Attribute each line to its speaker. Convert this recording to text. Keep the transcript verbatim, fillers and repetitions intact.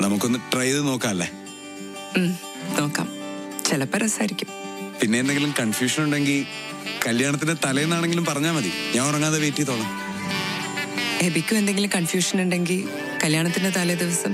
Speaker 1: നമുക്കൊന്ന് ട്രൈ ചെയ്ത് നോക്കാല്ലേ?
Speaker 2: നോക്കാം, ചിലപ്പോ രസമായിരിക്കും.
Speaker 1: പിന്നെ എന്തെങ്കിലും കൺഫ്യൂഷൻ ഉണ്ടെങ്കിൽ കല്യാണത്തിന്റെ തലേന്നാണെങ്കിലും പറഞ്ഞാൽ മതി, ഞാൻ ഉറങ്ങാതെ വെയിറ്റ് ചെയ്തോളാം.
Speaker 2: എബിക്കും എന്തെങ്കിലും കൺഫ്യൂഷൻ ഉണ്ടെങ്കിൽ കല്യാണത്തിന്റെ തലേ ദിവസം